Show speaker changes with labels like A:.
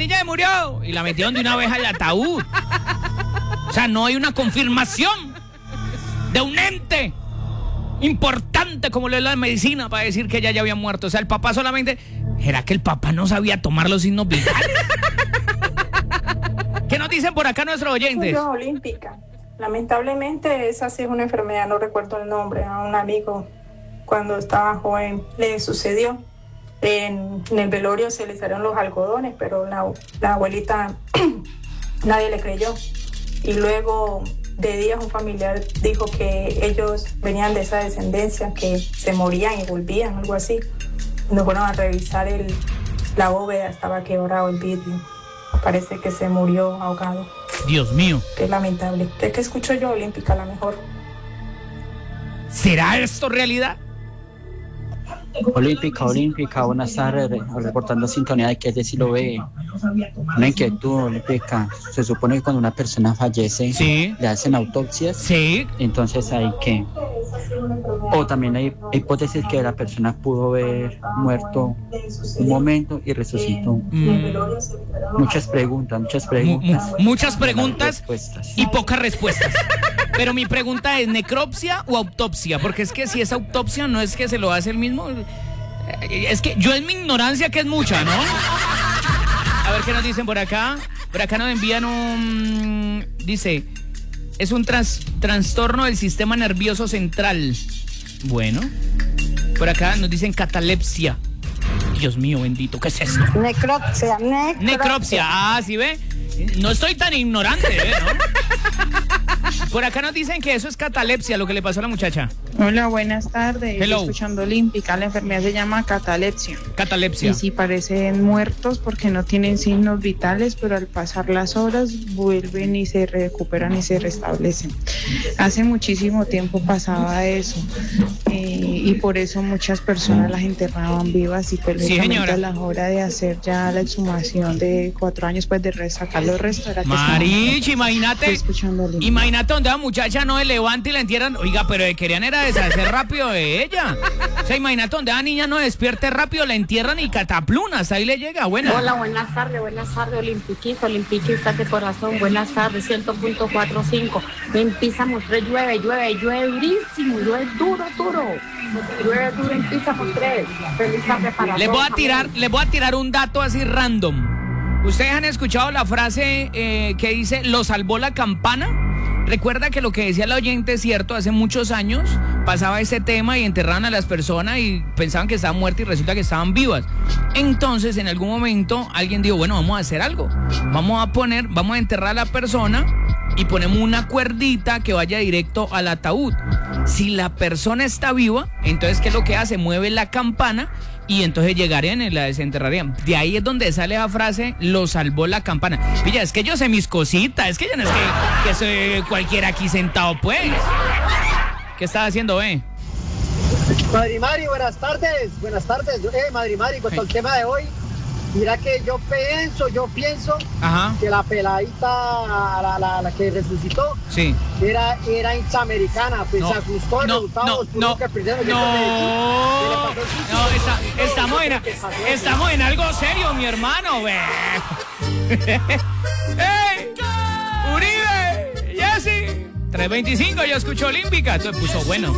A: niña se murió. Y la metieron de una vez al ataúd. O sea, no hay una confirmación de un ente importante como lo es la medicina para decir que ella ya había muerto. O sea, el papá solamente... ¿Será que el papá no sabía tomar los signos vitales? ¿Qué nos dicen por acá nuestros oyentes?
B: Yo, olímpica. Lamentablemente esa sí es una enfermedad, no recuerdo el nombre. A un amigo cuando estaba joven le sucedió. En el velorio se le salieron los algodones, pero la abuelita nadie le creyó. Y luego de días un familiar dijo que ellos venían de esa descendencia, que se morían y volvían, algo así. Nos fueron a revisar la bóveda, estaba quebrado el vidrio. Parece que se murió ahogado.
A: Dios mío.
B: Qué lamentable. ¿De qué escucho yo, olímpica, a la mejor?
A: ¿Será esto realidad?
C: Olímpica, buenas tardes, reportando sintonía de que ese sí lo ve. Una inquietud, Olímpica. Se supone que cuando una persona fallece,
A: sí,
C: le hacen autopsias.
A: Sí.
C: Entonces hay que... O también hay hipótesis que la persona pudo haber muerto un momento y resucitó. Muchas preguntas.
A: Muchas preguntas y pocas respuestas. Pero mi pregunta es, ¿necropsia o autopsia? Porque es que si es autopsia no es que se lo hace el mismo. Es que yo en mi ignorancia que es mucha, ¿no? A ver qué nos dicen por acá. Por acá nos envían un... Dice, es un trastorno del sistema nervioso central. Bueno. Por acá nos dicen catalepsia. Dios mío, bendito, ¿qué es eso? Necropsia. Ah, ¿sí ve? No estoy tan ignorante, ¿no? Por acá nos dicen que eso es catalepsia, lo que le pasó a la muchacha.
D: Hola, buenas tardes.
A: Hello.
D: Estoy escuchando Olímpica. La enfermedad se llama catalepsia.
A: Catalepsia.
D: Y sí, parecen muertos porque no tienen signos vitales, pero al pasar las horas vuelven y se recuperan y se restablecen. Hace muchísimo tiempo pasaba eso. Y por eso muchas personas las enterraban vivas y precisamente a la hora de hacer ya la exhumación de 4 años pues de sacar los restos era que
A: Marichi, imagínate donde la muchacha no se levanta y la entierran. Oiga, pero querían era deshacer rápido de ella. O sea, imagínate donde la niña no despierte rápido, la entierran y cataplunas, ahí le llega.
E: Hola, buenas tardes, olimpiquistas de corazón, buenas tardes, 100.45. En Pisa Mostré llueve durísimo, llueve duro. Llueve duro en Pisa Mostré. Feliz tarde para
A: les voy a tirar un dato así random. ¿Ustedes han escuchado la frase que dice, lo salvó la campana? Recuerda que lo que decía la oyente es cierto, hace muchos años pasaba ese tema y enterraban a las personas y pensaban que estaban muertas y resulta que estaban vivas. Entonces, en algún momento, alguien dijo, bueno, vamos a hacer algo. Vamos a enterrar a la persona y ponemos una cuerdita que vaya directo al ataúd. Si la persona está viva, entonces, ¿qué es lo que hace? Mueve la campana y entonces llegarían y la desenterrarían. De ahí es donde sale la frase, lo salvó la campana. Pilla, es que yo sé mis cositas, es que yo no es que soy cualquiera aquí sentado, pues. ¿Qué estás haciendo,
F: Mari, buenas tardes. Mari, con todo el tema de hoy, mira que yo pienso
A: Ajá.
F: que la peladita, la que resucitó,
A: sí,
F: era hincha americana, pues no, se asustó,
A: estamos en algo serio, mi hermano, ve. ¡Ey! ¡Uribe! ¡Jessy! 325, yo escucho Olímpica, entonces puso bueno.